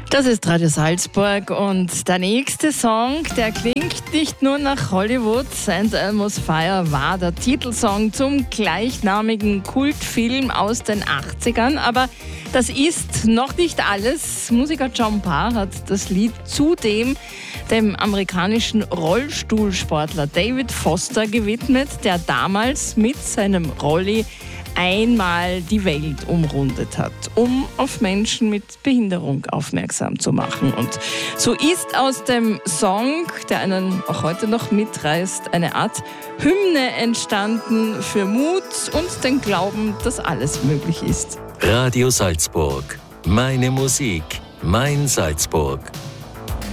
Das ist Radio Salzburg und der nächste Song, der klingt nicht nur nach Hollywood. St. Elmo's Fire war der Titelsong zum gleichnamigen Kultfilm aus den 80ern. Aber das ist noch nicht alles. Musiker John Parr hat das Lied zudem dem amerikanischen Rollstuhlsportler David Foster gewidmet, der damals mit seinem Rolli einmal die Welt umrundet hat, um auf Menschen mit Behinderung aufmerksam zu machen. Und so ist aus dem Song, der einen auch heute noch mitreißt, eine Art Hymne entstanden für Mut und den Glauben, dass alles möglich ist. Radio Salzburg. Meine Musik, mein Salzburg.